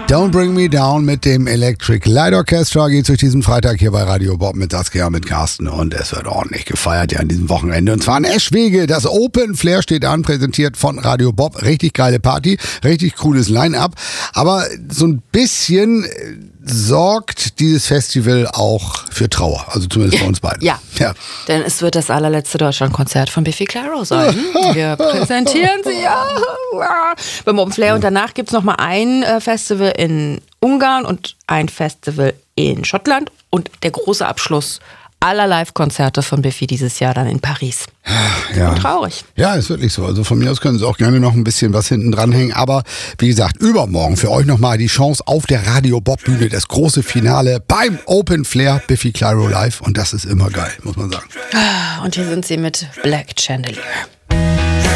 Don't Bring Me Down mit dem Electric Light Orchestra geht durch diesen Freitag hier bei Radio Bob mit Saskia, mit Carsten, und es wird ordentlich gefeiert ja an diesem Wochenende, und zwar in Eschwege. Das Open Flair steht an, präsentiert von Radio Bob. Richtig geile Party, richtig cooles Line-Up, aber so ein bisschen sorgt dieses Festival auch für Trauer, also zumindest bei uns beiden. Ja, denn es wird das allerletzte Deutschlandkonzert von Biffy Clyro sein. Wir präsentieren sie beim Open Flair, und danach gibt es nochmal ein Festival in Ungarn und ein Festival in Schottland und der große Abschluss aller Live-Konzerte von Biffy dieses Jahr dann in Paris. Ja. Traurig. Ja, ist wirklich so. Also von mir aus können Sie auch gerne noch ein bisschen was hinten dranhängen. Aber wie gesagt, übermorgen für euch nochmal die Chance auf der Radio Bob Bühne, das große Finale beim Open Flair Biffy Clyro Live. Und das ist immer geil, muss man sagen. Und hier sind sie mit Black Chandelier.